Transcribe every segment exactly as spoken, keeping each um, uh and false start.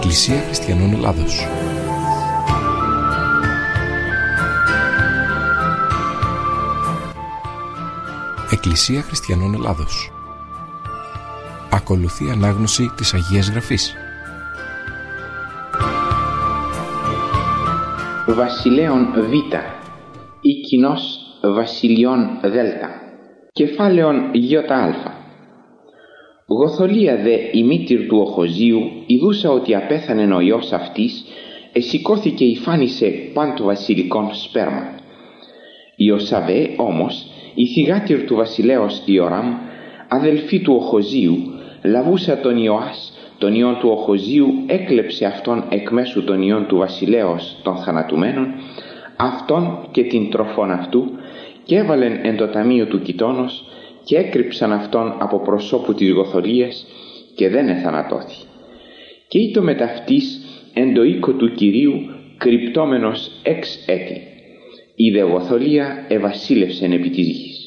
Εκκλησία Χριστιανών Ελλάδος. Εκκλησία Χριστιανών Ελλάδος. Ακολουθεί ανάγνωση της Αγίας Γραφής. Βασιλέων Β ή κοινός Βασιλειών Δ. Κεφάλαιον Ι.Α. Γοθολία δε η μήτηρ του Οχοζίου, ειδούσα ότι απέθανεν ο ιός αυτής, εσηκώθηκε υφάνισε παν το βασιλικόν σπέρμα. Ιωσαβέ όμως, η θυγάτηρ του βασιλέως Ιωράμ, αδελφή του Οχοζίου, λαβούσα τον Ιωάς, τον ιόν του Οχοζίου, έκλεψε αυτόν εκ μέσου των ιών του βασιλέως των θανατουμένων, αυτόν και την τροφόν αυτού, και έβαλεν εν το ταμείο του κοιτώνος, και έκρυψαν αυτόν από προσώπου της Γοθολίας, και δεν εθανατώθη. Και ήτο μεταυτής εν το οίκο του Κυρίου, κρυπτόμενος εξ έτη. Η δε Γοθολία εβασίλευσεν επί της γης.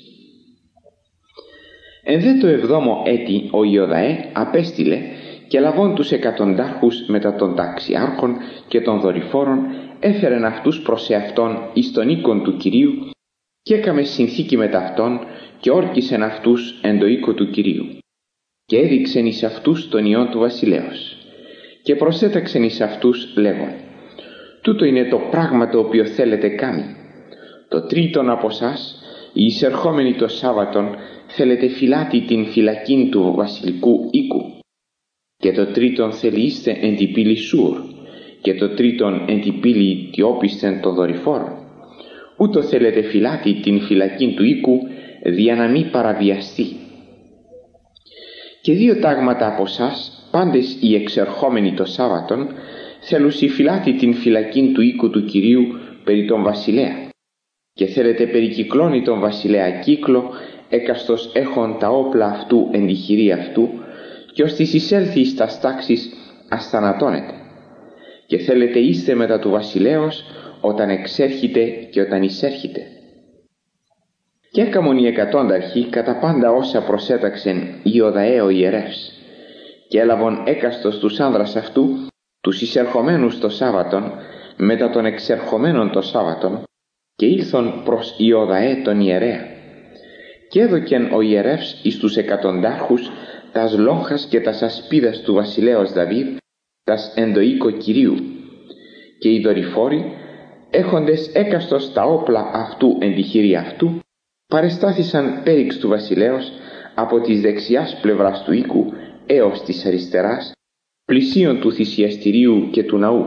Εν δε το εβδόμο έτη ο Ιωδαέ απέστειλε και λαβών τους εκατοντάρχους μετά των ταξιάρχων και των δορυφόρων, έφερεν αυτούς προς εαυτόν εις τον οίκον του Κυρίου, και έκαμε συνθήκη με ταυτόν και όρκισεν αυτούς εν το οίκο του Κυρίου, και έδειξεν εις αυτούς τον ιόν του βασιλέως, και προσέταξεν εις αυτούς λέγον: τούτο είναι το πράγμα το οποίο θέλετε κάνει. Το τρίτον από σας, οι εισερχόμενοι το Σάββατον, θέλετε φυλάτη την φυλακήν του βασιλικού οίκου, και το τρίτον θελείστε εν τη πύλη Σούρ, και το τρίτον εν τη πύλη Τιόπιστεν των δορυφόρων. Ούτω θέλετε φυλάτη την φυλακήν του οίκου, δια να μη παραβιαστεί. Και δύο τάγματα από σας, πάντες οι εξερχόμενοι το Σάββατον, θέλουσι φυλάτη την φυλακήν του οίκου του Κυρίου περί τον βασιλέα, και θέλετε περικυκλώνει τον βασιλέα κύκλο, έκαστος έχων τα όπλα αυτού εν τη χειρή αυτού, και ως της εισέλθει εις τας τάξεις ασθανατώνεται. Και θέλετε είστε μετά του βασιλέως όταν εξέρχεται και όταν εισέρχεται. Και έκαμον οι εκατόνταρχοι κατά πάντα όσα προσέταξεν Ιωδαέ ο ιερεύς, και έλαβον έκαστος τους άνδρας αυτού, τους εισερχομένους το Σάββατον, μετά των εξερχομένων το Σάββατον, και ήλθον προς Ιωδαέ τον ιερέα. Και έδωκεν ο ιερεύς εις τους εκατοντάρχους τας λόγχας και τας ασπίδας του βασιλέως Δαβίδ, τας εν το οίκο Κυρίου, και οι δορυφόροι, έχοντες έκαστος τα όπλα αυτού εν τη χειρή αυτού, παρεστάθησαν πέριξ του βασιλέως από της δεξιάς πλευράς του οίκου έως της αριστεράς, πλησίον του θυσιαστηρίου και του ναού.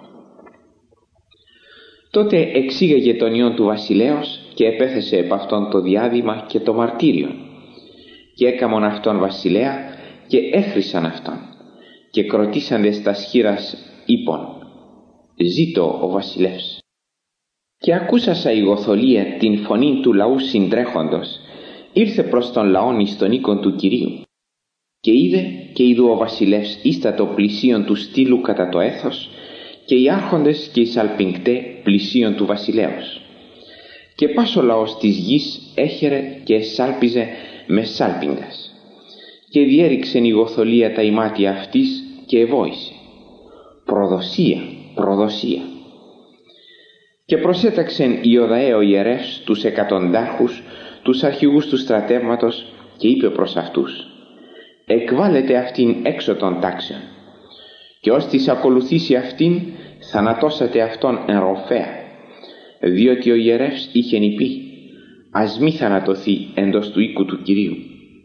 Τότε εξήγαγε τον ιόν του βασιλέως και επέθεσε επ' αυτόν το διάδημα και το μαρτύριον, και έκαμον αυτόν βασιλέα και έχρησαν αυτόν, και κροτήσαντες τας χείρας είπον: ζήτω ο βασιλεύς. Και ακούσασα η Γοθολία την φωνή του λαού συντρέχοντος, ήρθε προς τον λαόν εις τον οίκον του Κυρίου, και είδε και είδου ο βασιλεύς ίστατο πλησίον του στήλου κατά το έθος, και οι άρχοντες και οι σαλπιγκτέ πλησίον του βασιλέως. Και πας ο λαός της γης έχερε και εσάλπιζε με σάλπιγγας. Και διέριξεν η Γοθολία τα ημάτια αυτής και εβόησε: προδοσία, προδοσία. Και προσέταξεν Ιωδαέ ο ιερεύς τους εκατοντάρχους, τους αρχηγούς του στρατεύματος, και είπε προς αυτούς: εκβάλλετε αυτήν έξω των τάξεων, και ως της ακολουθήσει αυτήν θανατώσατε αυτόν εν ροφέα, διότι ο ιερεύς είχεν πει: ας μη θανατωθεί εντός του οίκου του Κυρίου.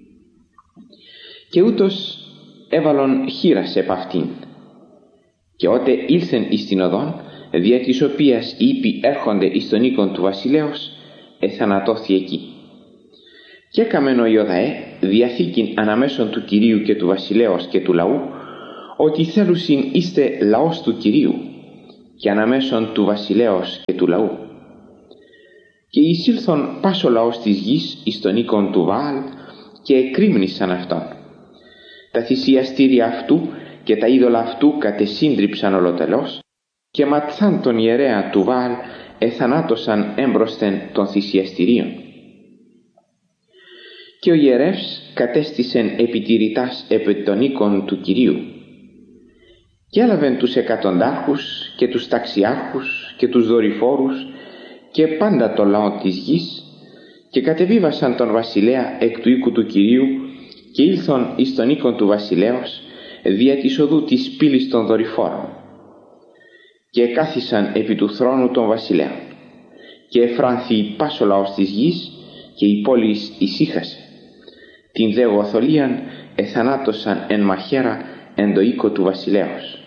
Και ούτως έβαλον χείρας επ' αυτήν. Και ότε ήλθεν εις την οδόν, δια της οποίας οι ήπιοι έρχονται εις τον οίκον του βασιλέως, εθανατώθη εκεί. Και έκαμεν ο Ιωδαέ διαθήκην αναμέσων του Κυρίου και του βασιλέως και του λαού, ότι θέλουσιν είστε λαός του Κυρίου, και αναμέσων του βασιλέως και του λαού. Και εισήλθον πας ο λαός της γης εις τον οίκον του Βαάλ, και εκρήμνησαν αυτόν. Τα θυσιαστήρια αυτού και τα είδωλα αυτού κατεσύντριψαν ολοτελώς, και ματθάν τον ιερέα του Βαάλ εθανάτωσαν έμπροσθεν των θυσιαστηρίων. Και ο ιερεύς κατέστησεν επιτηρητάς επί των οίκων του Κυρίου, Και έλαβεν τους εκατοντάρχους και τους ταξιάρχους και τους δορυφόρους και πάντα το λαό της γης και κατεβίβασαν τον βασιλέα εκ του οίκου του Κυρίου και ήλθον εις τον οίκον του βασιλέως δια της οδού της πύλης των δορυφόρων και κάθισαν επί του θρόνου των βασιλέων και εφράνθη πάσο λαός της γης και η πόλη ησύχασε. Την δε γοθολίαν εθανάτωσαν εν μαχαίρα εν το οίκο του βασιλέως.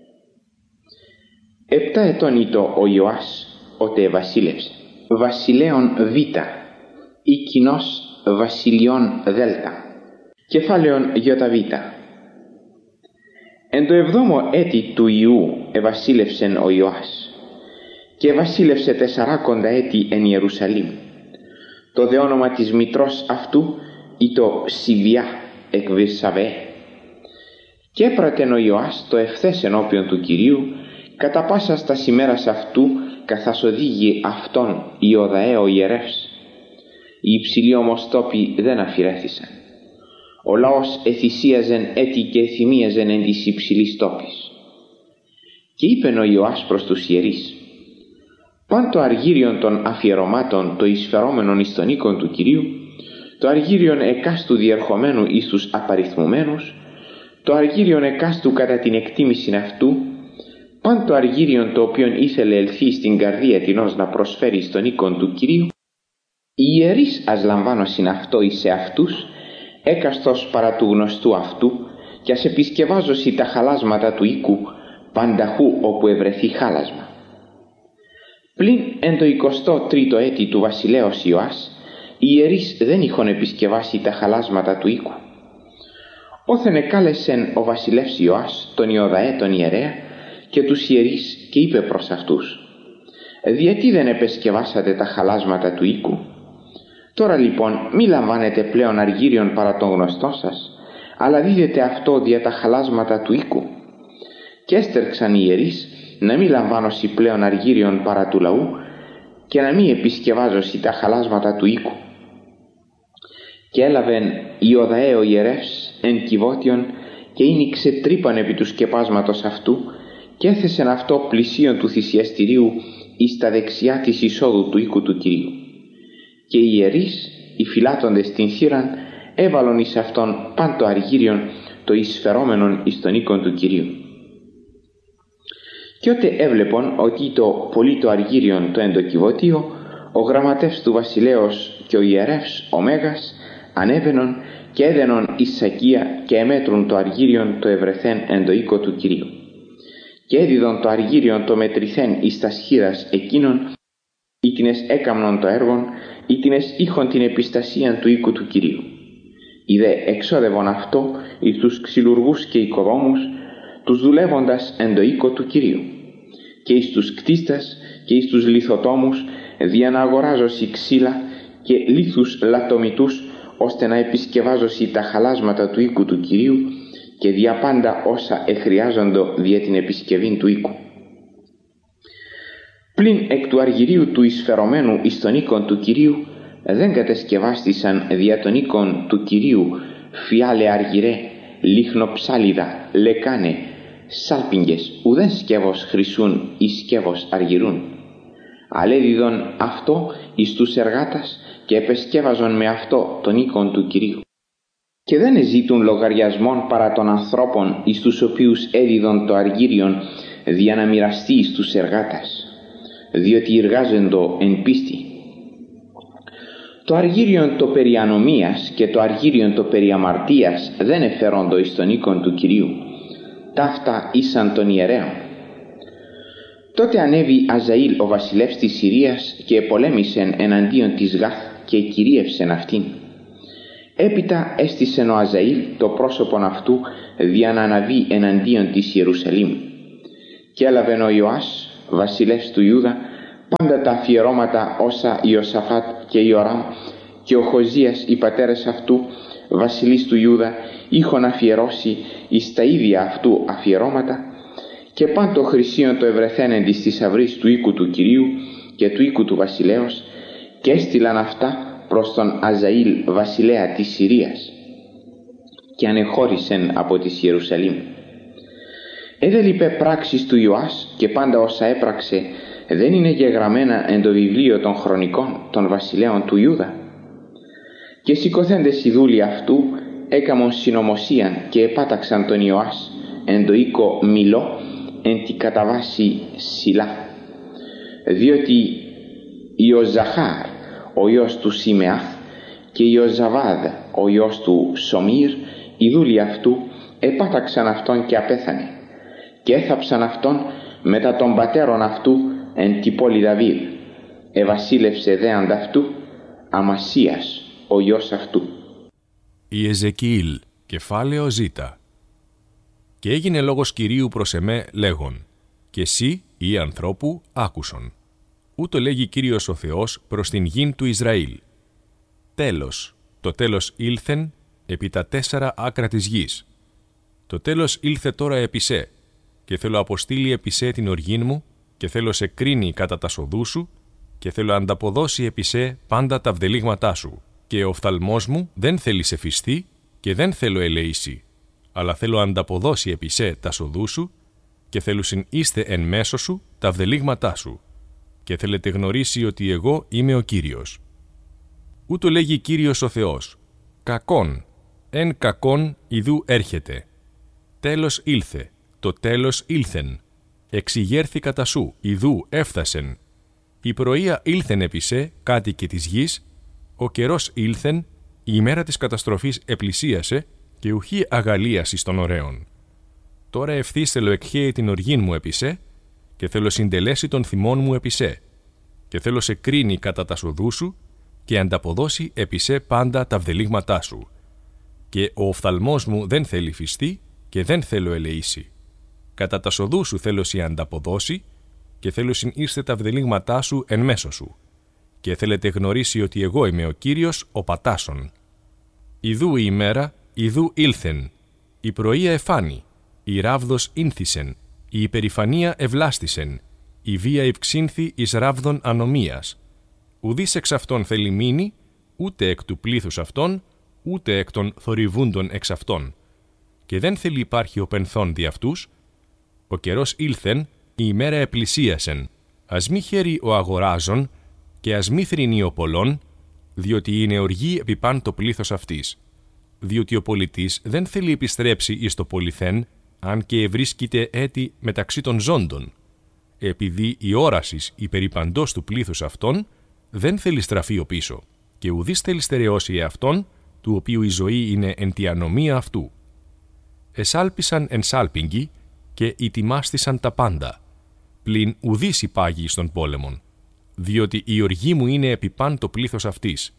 Επτά ετών ήτο ο Ιωάς ότε βασίλευσε. Βασιλέων Β ή κοινός βασιλιών Δ. Κεφάλαιον Ι. Εν το εβδόμο έτη του Ιού εβασίλευσεν ο Ιωάς και βασίλευσε τεσσαράκοντα έτη εν Ιερουσαλήμ. Το δε όνομα της μητρός αυτού ήτο Σιβιά εκ Βυρσαβέ. Και έπρατεν ο Ιωάς το ευθές ενώπιον του Κυρίου κατά πάσα στα ημέρας αυτού καθάς οδήγει αυτόν Ιωδαέ ο ιερεύς. Οι υψηλοί όμως τόποι δεν αφηρέθησαν. Ο λαός εθυσίαζεν έτη και εθυμίαζεν εν της υψηλής τόπης. Και είπεν ο Ιωάς προς τους ιερείς: «Παν το αργύριον των αφιερωμάτων το εισφερόμενον εις τον οίκον του Κυρίου, το αργύριον εκάστου διερχομένου εις τους απαριθμουμένους, το αργύριον εκάστου κατά την εκτίμηση αυτού, παν το αργύριον το οποίον ήθελε ελθεί στην καρδία τινός να προσφέρει στον οίκον του Κυρίου, οι ιερείς ας λαμβάνωσιν αυτό εις εαυτούς, έκαστος παρά του γνωστού αυτού, και ας επισκευάζωσι τα χαλάσματα του οίκου, πανταχού όπου ευρεθεί χάλασμα». Πλην εν το εικοστό τρίτο έτη του βασιλέως Ιωάς, οι ιερείς δεν είχον επισκευάσει τα χαλάσματα του οίκου. Όθεν εκάλεσεν ο βασιλεύς Ιωάς τον Ιωδαέ τον ιερέα και τους ιερείς και είπε προς αυτούς: «Διατί δεν επεσκευάσατε τα χαλάσματα του οίκου? Τώρα λοιπόν μη λαμβάνετε πλέον αργύριον παρά τον γνωστό σας, αλλά δίδετε αυτό δια τα χαλάσματα του οίκου». Και έστερξαν οι ιερείς να μη λαμβάνωσι πλέον αργύριον παρά του λαού και να μη επισκευάζωσι τα χαλάσματα του οίκου. Και έλαβεν Ιωδαέ ο ιερεύς εν κυβότιον και ίνιξε τρύπαν επί του σκεπάσματος αυτού και έθεσεν αυτό πλησίον του θυσιαστηρίου εις τα δεξιά της εισόδου του οίκου του Κυρίου. Και οι ιερείς, οι φυλάτοντες την θύραν, έβαλον εις αυτόν παν το αργύριον το εισφερόμενον εις τον οίκον του Κυρίου. Και ότε έβλεπον ότι το πολύ το αργύριον το εντοκιβωτίο, ο γραμματεύς του βασιλέως και ο ιερεύς ο Μέγας ανέβαινον και έδαινον εις σακία και εμέτρουν το αργύριον το ευρεθέν εν το οίκο του Κυρίου. Και έδιδον το αργύριον το μετρηθέν εις τας χείρας εκείνων, ήτινες έκαμνον το έργον, ήτινες είχον την επιστασίαν του οίκου του Κυρίου. Οι δε εξόδευον αυτό εις τους ξυλουργούς και οικοδόμους, τους δουλεύοντας εν το οίκο του Κυρίου, και εις τους κτίστας και εις τους λιθοτόμους δια να αγοράζωσι ξύλα και λίθους λατομητούς, ώστε να επισκευάζωσι τα χαλάσματα του οίκου του Κυρίου και δια πάντα όσα εχρειάζοντο δια την επισκευήν του οίκου. Πλην εκ του αργυρίου του εισφερωμένου εις τον οίκον του Κυρίου δεν κατεσκευάστησαν δια τον οίκον του Κυρίου φιάλε αργυρέ, λίχνοψάλιδα, λεκάνε, σάλπιγγες, ουδέν σκεύος χρυσούν ή σκεύος αργυρούν. Αλέδιδον αυτό εις τους εργάτας και επεσκεύαζον με αυτό τον οίκον του Κυρίου. Και δεν ζήτουν λογαριασμών παρά των ανθρώπων εις τους οποίους έδιδον το αργύριον δια να μοιραστεί εις τους εργάτας, διότι εργάζοντο εν πίστη. Το αργύριον το περί ανομίας και το αργύριον το περί αμαρτίας δεν εφέροντο εις τον οίκον του Κυρίου, ταύτα ήσαν των ιερέων. Τότε ανέβη Αζαήλ ο βασιλεύς της Συρίας και επολέμησεν εναντίον της Γαθ και κυρίευσεν αυτήν. Έπειτα έστησεν ο Αζαήλ το πρόσωπον αυτού δια να αναβεί εναντίον της Ιερουσαλήμ. Και έλαβεν ο Ιωάς βασιλεύς του Ιούδα πάντα τα αφιερώματα όσα Ιωσαφάτ και Ιωράμ και ο Χοζίας οι πατέρες αυτού βασιλείς του Ιούδα είχον αφιερώσει εις τα ίδια αυτού αφιερώματα, και παν το χρυσίον το ευρεθέν εν της θησαυρής του οίκου του Κυρίου και του οίκου του βασιλέως, και έστειλαν αυτά προς τον Αζαήλ βασιλέα της Συρίας και ανεχώρησεν από της Ιερουσαλήμ. Έδε λοιπέ πράξεις του Ιωάς και πάντα όσα έπραξε δεν είναι γεγραμμένα εν το βιβλίο των χρονικών των βασιλέων του Ιούδα. Και σηκωθέντες οι δούλοι αυτού έκαμον συνωμοσίαν και επάταξαν τον Ιωάς εν το οίκο Μιλώ εν τη καταβάση Σιλά, διότι Ιωζαχάρ ο ιός του Σιμεάθ και Ιωζαβάδ ο ιός του Σομήρ, οι δούλοι αυτού, επάταξαν αυτόν και απέθανε και έθαψαν αυτόν μετά των πατέρων αυτού εν τη πόλη Δαβίδ. Εβασίλευσε δε ανταυτού Αμασίας ο ιός αυτού. Η Εζεκιήλ, κεφάλαιο Ζ. Και έγινε λόγος Κυρίου προς εμέ λέγον, και εσύ, ή ανθρώπου, άκουσον. Ούτω λέγει Κύριος ο Θεός προς την γην του Ισραήλ. Τέλος, το τέλος ήλθεν επί τα τέσσερα άκρα της γης. Το τέλος ήλθε τώρα επί σε, και θέλω αποστείλει επί σε την οργήν μου, και θέλω σε κρίνει κατά τα σοδού σου, και θέλω ανταποδώσει επί σε πάντα τα βδελίγματά σου. Και ο οφθαλμός μου δεν θέλει σε φυστεί, και δεν θέλω ελεήσει, αλλά θέλω ανταποδώσει επί σε τα σοδού σου, και θέλουσιν είστε εν μέσω σου τα βδελίγματά σου, και θέλετε γνωρίσει ότι εγώ είμαι ο Κύριος. Ούτω λέγει Κύριος ο Θεός, κακόν, εν κακόν ιδού έρχεται. Τέλος ήλθε, το τέλος ήλθεν. Εξηγέρθη κατά σου, ιδού έφθασεν. Η πρωία ήλθεν επί σε, κάτοικοι της γης, ο καιρός ήλθεν, η ημέρα της καταστροφής επλησίασε, και ουχή αγαλίαση των ωραίων. Τώρα ευθύς θέλω εκχέει την οργήν μου επί σε, και θέλω συντελέσει τον θυμόν μου επί σε, και θέλω σε κρίνει κατά τα σοδού σου, και ανταποδώσει επί σε πάντα τα βδελίγματά σου. Και ο οφθαλμός μου δεν θέλει φυστεί, και δεν θέλω ελεήσει. Κατά τα σοδού σου θέλω σε ανταποδώσει, και θέλω συν ήρθε τα βδελίγματά σου εν μέσω σου. Και θέλετε γνωρίσει ότι εγώ είμαι ο Κύριος ο πατάσων. Ιδού η ημέρα, ιδού ήλθεν. Η πρωία εφάνη, η ράβδος ήνθησεν, η υπερηφανία ευλάστησεν, η βία ευξήνθη εις ράβδων ανομίας. Ουδής εξ αυτών θέλει μείνει, ούτε εκ του πλήθους αυτών, ούτε εκ των θορυβούντων εξ αυτών. Και δεν θέλει υπάρχει ο πενθών δι' αυτούς. Ο καιρός ήλθεν, η ημέρα επλησίασεν. Ας μη χαίρει ο αγοράζων, και ας μη θρηνεί ο πολλών, διότι είναι οργή επί παν το πλήθος αυτής. Διότι ο πολιτής δεν θέλει επιστρέψει εις το πολυθέν, αν και ευρίσκεται έτη μεταξύ των ζώντων. Επειδή η όρασης υπερηπαντός του πλήθους αυτών, δεν θέλει στραφεί ο πίσω, και ουδής θέλει στερεώσει εαυτόν, του οποίου η ζωή είναι εν τη ανομία αυτού. Εσάλπισαν εν σάλπιγγι, και ητιμάστησαν τα πάντα, πλην ουδής υπάγει στον πόλεμον, διότι η οργή μου είναι επί παν το πλήθος αυτής.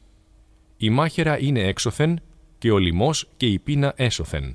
Η μάχαιρα είναι έξωθεν, και ο λιμός και η πείνα έσωθεν.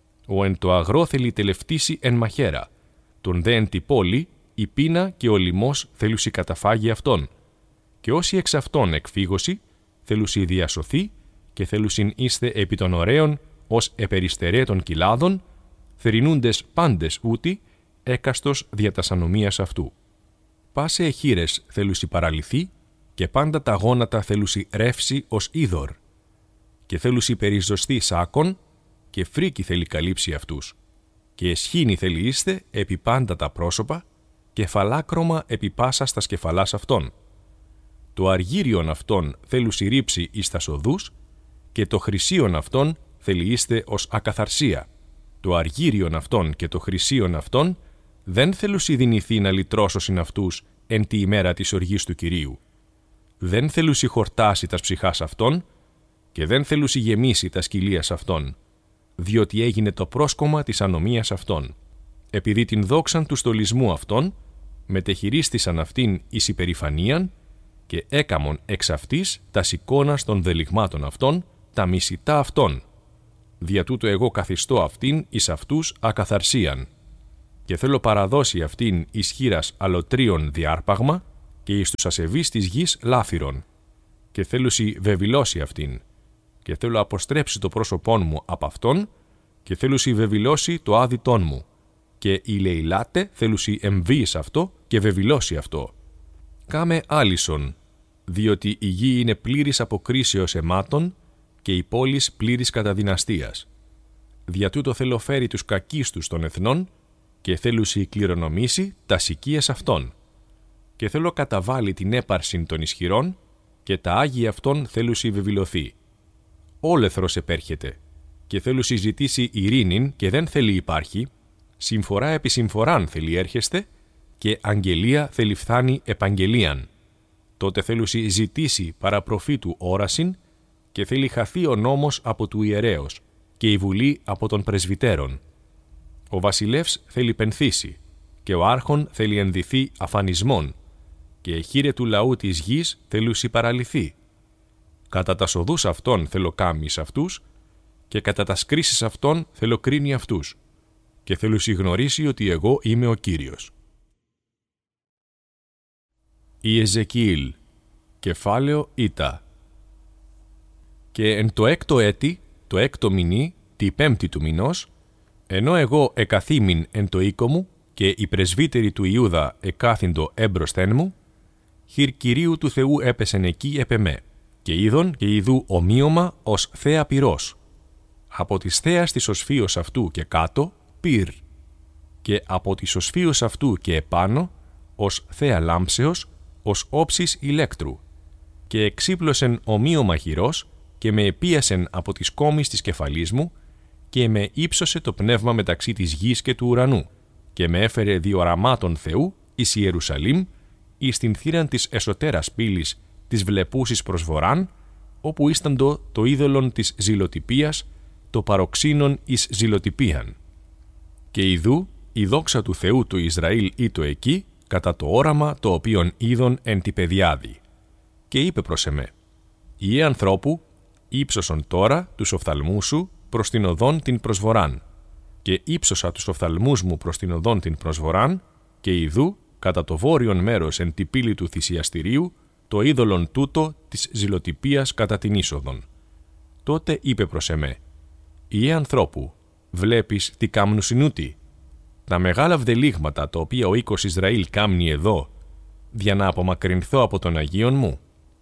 Ο εν το αγρό θέλει τελευτήσει εν μαχαίρα, τον δε εν τη πόλη, η πείνα και ο λιμός θέλουσι καταφάγει αυτόν. Και όσοι εξ αυτών εκφύγωσι, θέλουσι διασωθεί, και θέλουσιν είστε επί των ωραίων, ως επεριστερέ των κοιλάδων, θρηνούντες πάντες ούτι, έκαστος δια τας ανομίας αυτού. Πάσε εχείρες θέλουσι παραλυθεί, και πάντα τα γόνατα θέλουσι ρεύσει ως είδωρ. Και θέλουσι περιζωστεί σάκων, και φρίκη θέλει καλύψει αυτούς. Και εσχήνη θέλει είστε επί πάντα τα πρόσωπα, και φαλάκρωμα επί πάσα στα σκεφαλάς αυτών. Το αργύριον αυτών θέλουσι ρίψει εις τας οδούς, και το χρυσίον αυτών θέλει είστε ως ακαθαρσία. Το αργύριον αυτών και το χρυσίον αυτών δεν θέλουσι δυνηθεί να λυτρώσωσιν αυτούς εν τη ημέρα της οργής του Κυρίου. Δεν θέλουσι χορτάσει τας ψυχάς αυτών, και δεν θέλουσι γεμίσει τα σκυλίας αυτών, διότι έγινε το πρόσκομα της ανομίας αυτών. Επειδή την δόξαν του στολισμού αυτών, μετεχειρίστησαν αυτήν εις υπερηφανίαν, και έκαμον εξ αυτής τας εικόνας των δελιγμάτων αυτών, τα μισητά αυτών. Δια τούτο εγώ καθιστώ αυτήν εις αυτούς ακαθαρσίαν. Και θέλω παραδώσει αυτήν εις χείρας αλωτρίων διάρπαγμα, και εις τους ασεβείς της γης λάφυρον. Και θέλουσι βεβηλώσει αυτήν. Και θέλω αποστρέψει το πρόσωπόν μου απ' αυτόν, και θέλουσι βεβηλώσει το άδειτόν μου. Και η λεηλάτε θέλουσι εμβείς αυτό, και βεβηλώσει αυτό. Κάμε άλυσον, διότι η γη είναι πλήρης αποκρίσεως αιμάτων, και η πόλης πλήρης καταδυναστίας. Δια τούτο θέλω φέρει τους κακίστους των εθνών, και θέλουσι κληρονομήσει τα οικίες αυτών. Και θέλω καταβάλει την έπαρση των ισχυρών και τα άγια αυτών θέλουσι βεβηλωθεί. Όλεθρος επέρχεται και θέλουσι ζητήσει ειρήνην και δεν θέλει υπάρχει, συμφορά επί συμφοράν θέλει έρχεστε και αγγελία θέλει φθάνει επαγγελίαν. Τότε θέλουσι ζητήσει παραπροφήτου όρασιν και θέλει χαθεί ο νόμος από του ιερέως και η βουλή από των πρεσβυτέρων. Ο βασιλεύς θέλει πενθήσει και ο άρχον θέλει ενδυθεί αφανισμόν και η χείρε του λαού της γης θέλουσι παραλυθεί. Κατά τα σοδούς αυτών θέλω κάμεις αυτούς και κατά τα σκρίσεις αυτών θέλω κρίνει αυτούς και θέλουσι γνωρίσει ότι εγώ είμαι ο Κύριος. Ιεζεκιήλ, κεφάλαιο Ήτα. Και εν το έκτο έτη, το έκτο μηνύ, τη πέμπτη του μηνός, ενώ εγώ εκαθήμην εν το οίκο μου και οι πρεσβύτεροι του Ιούδα εκάθυντο έμπροσθεν μου, χειρ Κυρίου του Θεού έπεσεν εκεί επ' εμέ, και είδον και ειδού ομοίωμα ως θέα πυρός. Από της θέας της οσφίος αυτού και κάτω, πυρ, και από της οσφίος αυτού και επάνω, ως θέα λάμψεως, ως όψης ηλέκτρου, και εξύπλωσεν ομοίωμα χειρός και με επίασεν από τις κόμεις της κεφαλής μου και με ύψωσε το πνεύμα μεταξύ της γης και του ουρανού και με έφερε διοραμάτων Θεού εις Ιερουσαλήμ εις την θύραν της εσωτέρας πύλης της βλεπούσης προς βοράν, όπου ίσταντο το είδωλον της ζηλοτυπίας, το παροξύνον εις ζηλοτυπίαν. Και ιδού η δόξα του Θεού του Ισραήλ ήτο εκεί, κατά το όραμα το οποίον είδον εν τη πεδιάδη. Και είπε προς εμέ, «Ιε ανθρώπου, ύψωσον τώρα τους οφθαλμούς σου προς την οδόν την προσβοράν. Και ύψωσα τους οφθαλμούς μου προς την οδόν την προσβοράν, και ιδού, κατά το βόρειον μέρος εν τη πύλη του θυσιαστηρίου, το είδωλον τούτο της ζηλοτυπίας κατά την είσοδον. Τότε είπε προς εμέ, «Ιε ανθρώπου, βλέπεις τι κάμνου συνούτι, τα μεγάλα βδελίγματα τα οποία ο οίκος Ισραήλ κάμνει εδώ, για να απομακρυνθώ από τον Αγίον μου.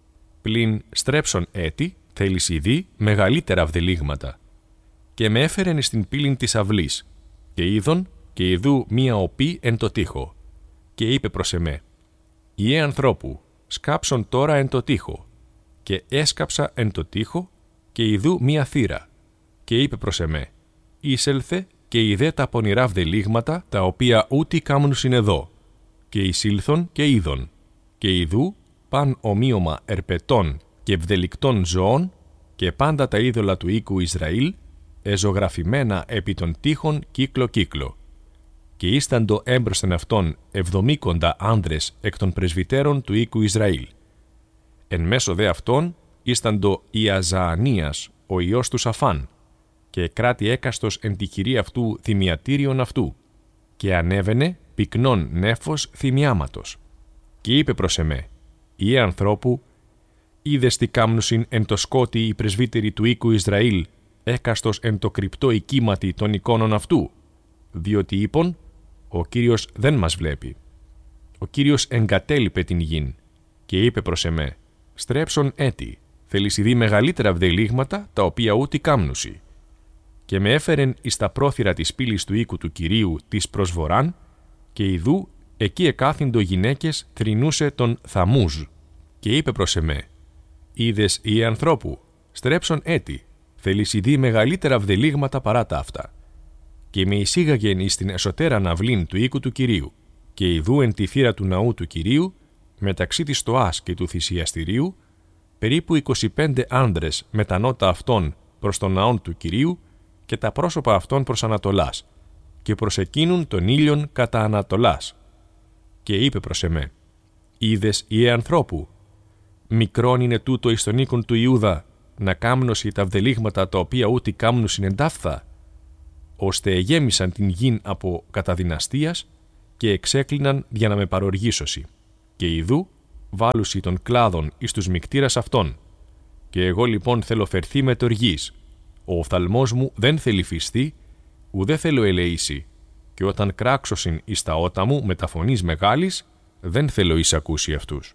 Πλην στρέψον έτη, θέλεις ειδή μεγαλύτερα βδελίγματα. Και με έφερεν στην πύλην της αυλής, και είδον και ιδού μία οπή εν το τοίχο. Και είπε προς εμέ, «Ιε ανθρώπου, σκάψον τώρα εν το τοίχο». Και έσκαψα εν το τοίχο, και ιδού μία θύρα. Και είπε προς εμέ, «Είσελθε και είδε τα πονηρά βδελίγματα, τα οποία ούτι κάμνουσιν εδώ». Και εισήλθον και είδον, και ιδού παν ομοίωμα ερπετών και βδελικτών ζώων, και πάντα τα είδωλα του οίκου Ισραήλ, εζωγραφημένα επί των τείχων κύκλο-κύκλο. Και ίσταντο έμπροσθεν αυτών εβδομήκοντα άνδρες εκ των πρεσβυτέρων του οίκου Ισραήλ. Εν μέσω δε αυτών ίσταντο Ιαζαανίας, ο ιός του Σαφάν, και κράτη έκαστος εν τη χειρή αυτού θυμιατήριον αυτού, και ανέβαινε πυκνών νέφος θυμιάματος. Και είπε προς εμέ, «Ιε ανθρώπου, είδες τι κάμνουσιν εν το σκότι οι πρεσβύτεροι του οίκου Ισραήλ, έκαστος εν το κρυπτό οικίματι των εικόνων αυτού, διότι είπον, ο Κύριος δεν μας βλέπει». Ο Κύριος εγκατέλειπε την γην και είπε προς εμέ, «Στρέψον έτη, θέλεις ειδή μεγαλύτερα βδελίγματα, τα οποία ούτι κάμνουσι». Και με έφερεν εις τα πρόθυρα της πύλης του οίκου του Κυρίου της προσβοράν, και ιδού εκεί εκάθυντο γυναίκες θρηνούσε τον Θαμούζ. Και είπε προς εμέ, «Είδες, Ιε ανθρώπου, στρέψον έτη, θέλεις ειδή μεγαλύτερα βδελίγματα παρά τα αυτά». Και με εισήγαγεν εις την εσωτέραν αυλήν του οίκου του Κυρίου, και ιδού εν τη θύρα του ναού του Κυρίου, μεταξύ της στοάς και του θυσιαστηρίου, περίπου είκοσι πέντε άνδρες με τα νότα αυτών προς τον ναόν του Κυρίου και τα πρόσωπα αυτών προς Ανατολάς, και προς εκείνουν τον ήλιον κατά Ανατολάς. Και είπε προς εμέ, «Είδες, Ιε ανθρώπου, μικρόν είναι τούτο εις τον οίκον του Ιούδα, να κάμνωση τα βδελίγματα τα οποία ούτι κάμνουσιν εντάφθα, ώστε εγέμισαν την γην από καταδυναστίας και εξέκλειναν για να με παροργήσωση. Και ιδού βάλουσι των κλάδων εις τους μικτήρας αυτών. Και εγώ λοιπόν θέλω φερθεί με τοργής. Ο οφθαλμός μου δεν θέλει φυστεί, ουδέ θέλω ελεήσει, και όταν κράξωσιν εις τα ότα μου με τα φωνής μεγάλης, δεν θέλω εισακούσει αυτούς».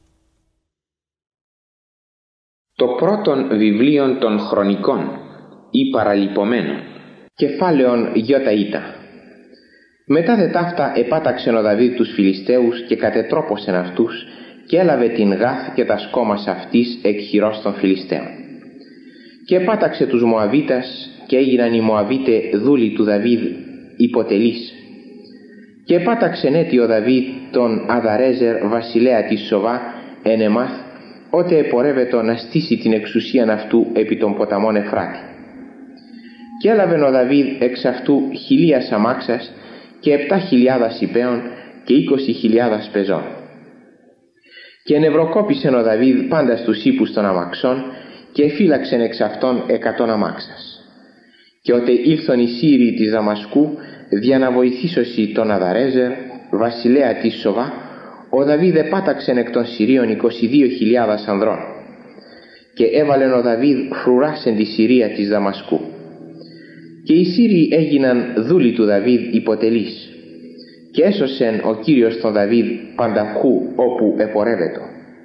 Το πρώτον βιβλίον των χρονικών ή παραλειπομένων, κεφάλαιον Ιώτα. Μετά δε ταύτα επάταξεν ο Δαβίδ τους Φιλιστέους και κατετρόπωσεν αυτούς και έλαβε την Γάθ και τα σκόμας αυτής εκ χειρός των Φιλιστέων. Και επάταξε τους Μωαβίτας και έγιναν οι Μωαβίτε δούλοι του Δαβίδ υποτελείς. Και επάταξεν έτι ο Δαβίδ τον Αδαρέζερ βασιλέα της Σοβά εν Εμάθ, ότε επορεύετο να στήσει την εξουσίαν αυτού επί των ποταμών Εφράτη. Και έλαβεν ο Δαβίδ εξ αυτού χιλίας αμάξας και επτά χιλιάδας υπέων και είκοσι χιλιάδας πεζών. Και ενευροκόπησεν ο Δαβίδ πάντα στους ύπους των αμαξών και εφύλαξεν εξ αυτών εκατόν αμάξας. Και ότε ήλθον οι Σύριοι της Δαμασκού δια να βοηθήσωσι τον Αδαρέζερ βασιλέα της Σοβά, ο Δαβίδ επάταξεν εκ των Συρίων είκοσι δύο χιλιάδας ανδρών. Και έβαλεν ο Δαβίδ φρουράς εν τη Συρία της Δαμασκού. Και οι Σύριοι έγιναν δούλοι του Δαβίδ υποτελείς. Και έσωσεν ο Κύριος τον Δαβίδ πανταχού όπου επορεύετο.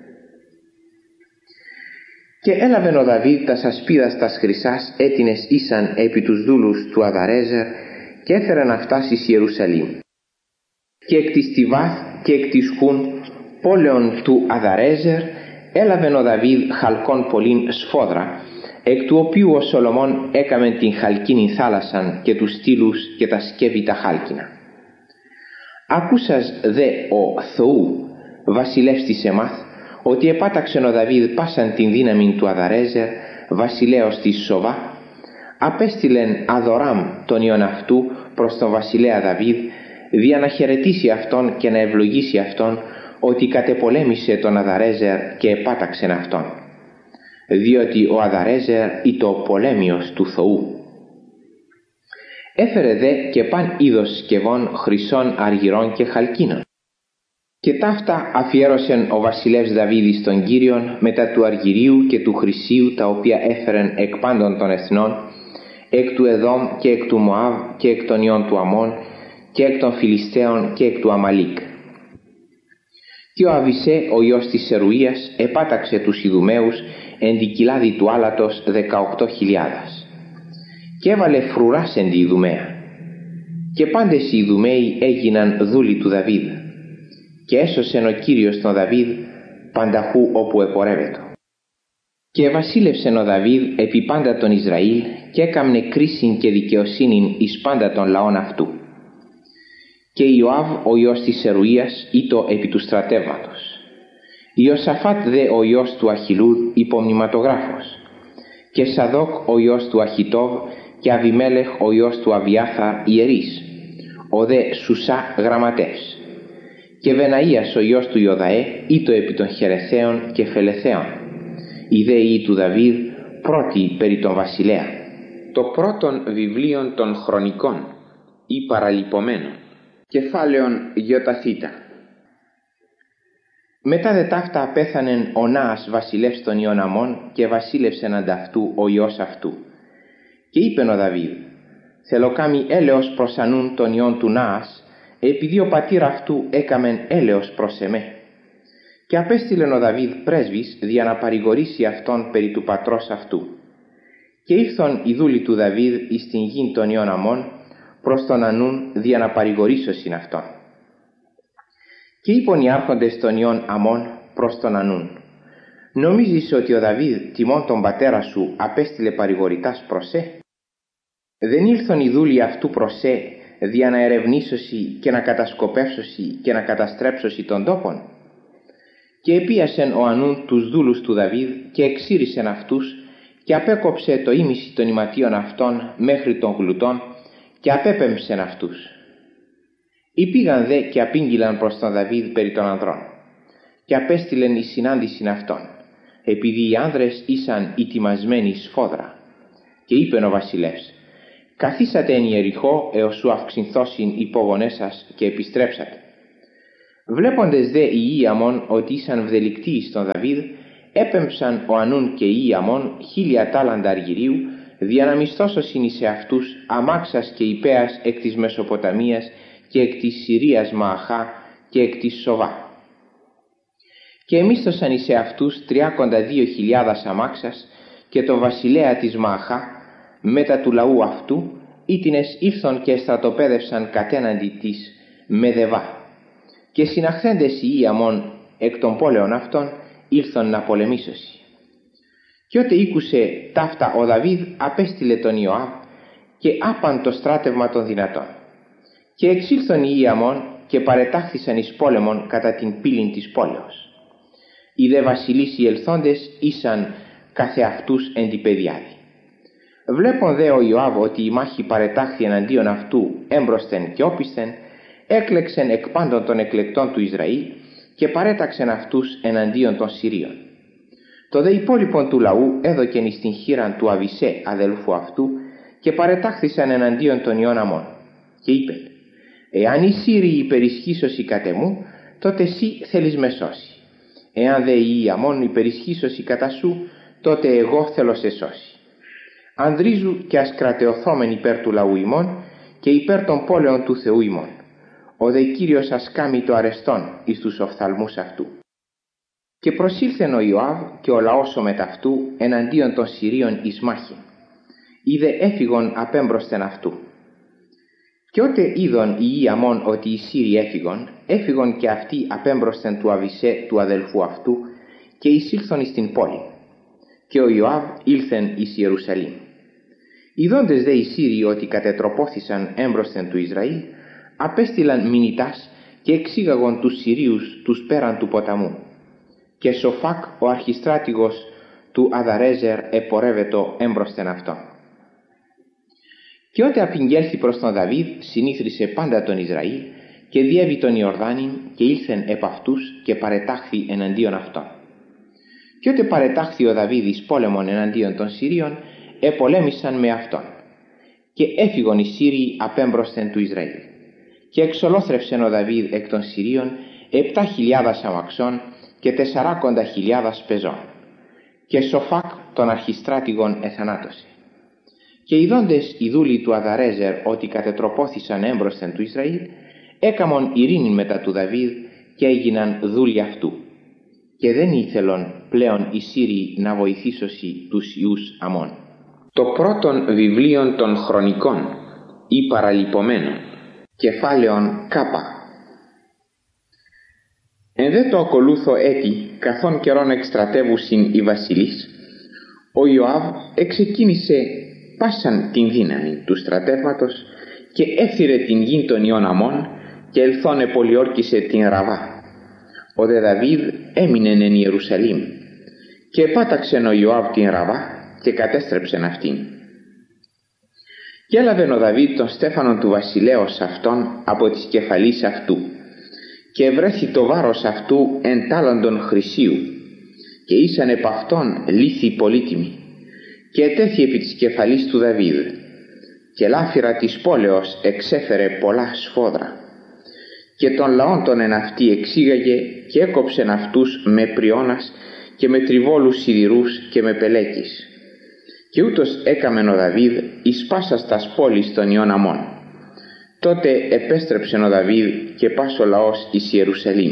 Και έλαβεν ο Δαβίδ τας ασπίδας τας χρυσάς έτινες ήσαν επί τους δούλους του Αδαρέζερ και έφεραν αυτάς εις Ιερουσαλήμ. Και εκ της Τιβάθ και εκ της Χούν πόλεων του Αδαρέζερ έλαβεν ο Δαβίδ χαλκόν πολλήν σφόδρα, εκ του οποίου ο Σολομών έκαμεν την χαλκίνη θάλασσαν και τους στήλους και τα σκεύη τα χάλκινα. Άκουσας δε ο Θεού βασιλεύς της Εμάθ ότι επάταξεν ο Δαβίδ πάσαν την δύναμη του Αδαρέζερ βασιλέως της Σοβά, απέστειλεν Αδωράμ τον ιον αυτού προς τον βασιλέα Δαβίδ δια να χαιρετήσει αυτόν και να ευλογήσει αυτόν ότι κατεπολέμησε τον Αδαρέζερ και επάταξεν αυτόν, διότι ο Αδαρέζερ ήτο πολέμιος του Θεού. Έφερε δε και παν είδος σκευών χρυσών, αργυρών και χαλκίνων. Και ταύτα αφιέρωσεν ο βασιλεύς Δαβίδ στον Κύριον μετά του αργυρίου και του χρυσίου, τα οποία έφερεν εκ πάντων των εθνών, εκ του Εδόμ και εκ του Μωάβ και εκ των ιών του Αμών και εκ των Φιλιστέων και εκ του Αμαλίκ. Και ο Αβισέ ο ιός της Σερουίας επάταξε τους Ιδουμαίους εν τη κοιλάδη του άλατος δεκαοκτώ χιλιάδας. Και έβαλε φρουράς εν τη Ιδουμαία. Και πάντες οι Ιδουμαίοι έγιναν δούλοι του Δαβίδ. Και έσωσεν ο Κύριος τον Δαβίδ πανταχού όπου επορεύετο. Και βασίλευσεν ο Δαβίδ επί πάντα τον Ισραήλ και έκαμνε κρίσιν και δικαιοσύνην εις πάντα των λαών αυτού. Και Ιωάβ ο ιός της Σερουίας ήτο επί του στρατεύματος. Ιωσαφάτ δε ο ιός του Αχιλούδ υπομνηματογράφος. Και Σαδόκ ο ιός του Αχιτόβ και Αβιμέλεχ ο ιός του Αβιάθαρ ιερείς, ο δε Σουσά γραμματεύς. Και Βεναΐας ο ιός του Ιωδαέ ήτο επί των Χερεθαίων και Φελεθαίων. Οι δε ιοί του Δαβίδ πρώτοι περί των βασιλέα. Το πρώτον βιβλίον των χρονικών ή παραλυπωμένων. Κεφάλαιον Γιοταθήτα. Μετά δε ταύτα απέθανεν ο Ναας βασιλεύς των ιών Αμών και βασίλευσεν ανταυτού ο ιός αυτού. Και είπεν ο Δαβίδ, θέλω κάμει έλεος προς ανούν των ιών του Ναας, επειδή ο πατήρ αυτού έκαμεν έλεος προς εμέ. Και απέστειλεν ο Δαβίδ πρέσβης δια να παρηγορήσει αυτόν περί του πατρός αυτού. Και ήρθον οι δούλοι του Δαβίδ εις την γην των ιών Αμών προς τον Ανούν δια να παρηγορήσωσιν αυτόν. Και είπον οι άρχοντες των ιών Αμών προς τον Ανούν, νομίζεις ότι ο Δαβίδ τιμών τον πατέρα σου απέστειλε παρηγορητάς προς σε? Δεν ήλθον οι δούλοι αυτού προς σε δια να ερευνήσωσι και να κατασκοπεύσωσι και να καταστρέψωσι τον τόπον? Και επίασεν ο Ανούν τους δούλους του Δαβίδ και εξήρισεν αυτούς και απέκοψε το ίμιση των ηματίων αυτών μέχρι των γλουτών και απέπεμψεν αυτούς. Υπήγαν δε και απήγγειλαν προς τον Δαβίδ περί των ανδρών και απέστειλεν η συνάντησιν αυτών, επειδή οι άνδρες ήσαν ετοιμασμένοι σφόδρα. Και είπεν ο βασιλεύς, καθίσατε εν Ιεριχώ έως σου αυξηνθώσιν οι πόγονές σας και επιστρέψατε. Βλέποντες δε οι Ιαμών ότι ήσαν βδελικτοί εις τον Δαβίδ, έπεμψαν ο Ανούν και οι Ιαμών χίλια τάλαντα αργυρίου, δια να μισθώσωσιν εις εαυτούς αμάξας και υπέας εκ της Μεσοποταμίας και εκ της Συρίας Μααχά και εκ της Σοβά. Και εμίσθωσαν εις εαυτούς τριάκοντα δύο χιλιάδας αμάξας και το βασιλέα της Μααχά, μετά του λαού αυτού, ήτινες ήλθον και στρατοπέδευσαν κατέναντι της Μεδεβά. Και συναχθέντες οι Ιαμών εκ των πόλεων αυτών ήλθον να πολεμήσωσι. Και ότε ήκουσε ταύτα ο Δαβίδ απέστειλε τον Ιωάβ και άπαν το στράτευμα των δυνατών. Και εξήλθον οι Ιαμών και παρετάχθησαν εις πόλεμον κατά την πύλην της πόλεως. Οι δε βασιλείς οι ελθόντες ήσαν καθεαυτούς εν τη πεδιάδη. Βλέπον δε ο Ιωάβ ότι η μάχη παρετάχθη εναντίον αυτού έμπροσθεν και όπισθεν, έκλεξεν εκ πάντων των εκλεκτών του Ισραήλ και παρέταξεν αυτούς εναντίον των Συρίων. Το δε υπόλοιπον του λαού έδωκεν εις την χείραν του Αβισέ αδελφού αυτού και παρετάχθησαν εναντίον των Ιών Αμών. Και είπε: «Εάν οι Σύριοι υπερισχύσωσι κατ' εμού, τότε εσύ θέλεις με σώσει. Εάν δε οι Ιαμών υπερισχύσωσι κατά σου, τότε εγώ θέλω σε σώσει. Ανδρίζου και ας κρατεωθόμεν υπέρ του λαού ημών και υπέρ των πόλεων του Θεού ημών. Ο δε Κύριος ας κάμει το αρεστόν εις τους οφθαλμούς αυτού». Και προσήλθεν ο Ιωάβ και ο λαός ο μεταυτού εναντίον των Συρίων εις μάχη. Είδε έφυγον απέμπροσθεν αυτού. Και ότε είδον οι Ιαμών ότι οι Σύριοι έφυγον, έφυγον και αυτοί απέμπροσθεν του Αβισέ του αδελφού αυτού και εισήλθον εις την πόλη. Και ο Ιωάβ ήλθεν εις Ιερουσαλήμ. Ιδόντες δε οι Σύριοι ότι κατετροπώθησαν έμπροσθεν του Ισραήλ, απέστειλαν μηνυτάς και εξήγαγον τους Συρίους τους πέραν του ποταμού. Και Σοφάκ ο αρχιστράτηγος του Αδαρέζερ επορεύετο έμπροσθεν αυτόν. Και ότε απηγγέλθη προς τον Δαβίδ, συνήθρισε πάντα τον Ισραήλ και διέβη τον Ιορδάνην και ήλθεν επ' αυτούς και παρετάχθη εναντίον αυτών. Και ότε παρετάχθη ο Δαβίδ εις πόλεμον εναντίον των Συρίων, επολέμησαν με αυτόν. Και έφυγον οι Σύριοι απέμπροσθεν του Ισραήλ. Και εξολόθρευσεν ο Δαβίδ εκ των Συρίων επτά χιλιάδας αμαξών και τεσσαράκοντα χιλιάδας πεζών. Και Σοφάκ τον αρχιστράτηγον εθανάτωσε. Και ειδώντες οι δούλοι του Αδαρέζερ ότι κατετροπώθησαν έμπροσθεν του Ισραήλ, έκαμον ειρήνην μετά του Δαβίδ και έγιναν δούλοι αυτού. Και δεν ήθελον πλέον οι Σύριοι να βοηθήσωσι τους Ιούς Αμών. Το πρώτον βιβλίον των χρονικών ή παραλυπωμένων, κεφάλαιον Κάπα. Εν δε το ακολούθω έτη, καθόν καιρόν εκστρατεύουσιν οι βασιλείς, ο Ιωάβ εξεκίνησε πάσαν την δύναμη του στρατεύματος και έφθυρε την γην των Ιών Αμών και ελθόν επολιόρκησε την Ραβά. Ο δε Δαβίδ έμεινεν εν Ιερουσαλήμ και επάταξεν ο Ιωάβ την Ραβά και κατέστρεψεν αυτήν. Και έλαβεν ο Δαβίδ τον στέφανον του βασιλέως αυτόν από της κεφαλής αυτού και ευρέθη το βάρος αυτού εν τάλαντον χρυσίου και ήσαν επ' αυτόν λίθοι πολύτιμοι και ετέθη επί της κεφαλής του Δαβίδ και λάφυρα της πόλεως εξέφερε πολλά σφόδρα και των λαών των εν αυτή εξήγαγε και έκοψεν αυτούς με πριώνας και με τριβόλους σιδηρούς και με πελέκης. Και ούτως έκαμεν ο Δαβίδ εις πάσας τας πόλης των Ιών Αμών. Τότε επέστρεψεν ο Δαβίδ και πας ο λαός εις Ιερουσαλήμ.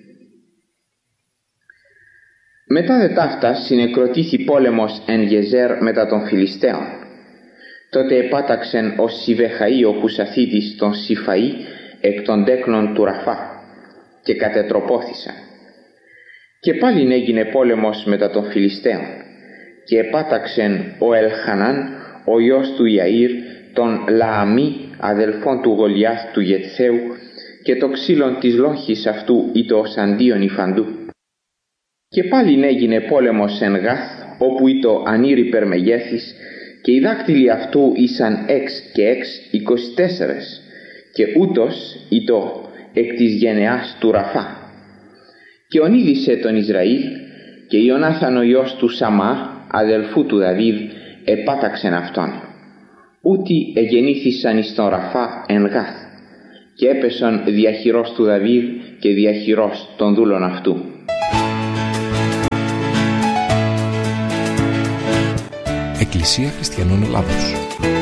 Μετά δε ταύτα συνεκροτήθη πόλεμος εν Γεζέρ μετά των Φιλιστέων. Τότε επάταξεν ο Σιβεχαΐ ο Χουσαθίτης τον Σιφαΐ εκ των τέκνων του Ραφά και κατετροπώθησαν. Και πάλιν έγινε πόλεμος μετά των Φιλιστέων και επάταξεν ο Ελχανάν ο γιος του Ιαΐρ τον Λααμί αδελφόν του Γολιάθ του Γετθαίου και το ξύλον της λόγχης αυτού ήτο ως αντίον υφαντού. Και πάλιν έγινε πόλεμος εν Γάθ όπου ήτο ανήρ υπερμεγέθης και οι δάκτυλοι αυτού ήσαν έξ και έξ εικοσιτέσσερες και ούτως ήτο εκ της γενεάς του Ραφά. Και ονείδησε τον Ισραήλ και Ιωνάθαν ο γιος του Σαμά αδελφού του Δαβίδ επάταξεν αυτόν. Ούτι εγεννήθησαν εις τον Ραφά εν Γάθ και έπεσαν διαχειρός του Δαβίδ και διαχειρός των δούλων αυτού. Εκκλησία Χριστιανών Ελλάδος.